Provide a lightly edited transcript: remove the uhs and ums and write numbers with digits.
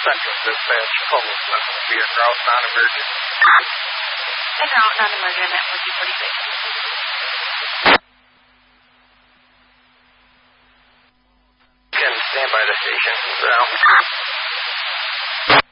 Central Dispatch, homelessness, be en route non-emergent. En route non-emergent at 1446. Can stand by the station. Out.